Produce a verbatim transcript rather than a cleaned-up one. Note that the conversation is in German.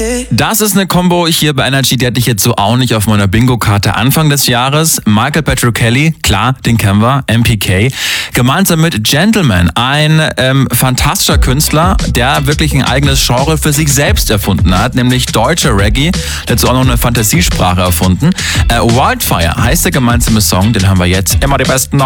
Das ist eine Combo hier bei Energy, die hatte ich jetzt so auch nicht auf meiner Bingo-Karte Anfang des Jahres. Michael Petrocelli, klar, den kennen wir, M P K, gemeinsam mit Gentleman, ein ähm, fantastischer Künstler, der wirklich ein eigenes Genre für sich selbst erfunden hat, nämlich deutscher Reggae, dazu auch noch eine Fantasiesprache erfunden. Äh, Wildfire heißt der gemeinsame Song, den haben wir jetzt. Immer die besten